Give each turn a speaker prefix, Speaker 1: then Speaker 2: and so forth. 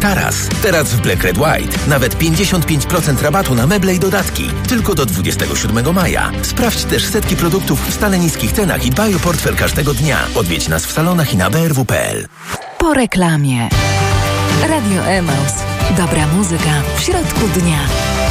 Speaker 1: taras. Teraz w Black Red White nawet 55% rabatu na meble i dodatki. Tylko do 27 maja. Sprawdź też setki produktów w stale niskich cenach i dbaj o portfel każdego dnia. Odwiedź nas w salonach i na brw.pl.
Speaker 2: Po reklamie. Radio Emaus. Dobra muzyka w środku dnia.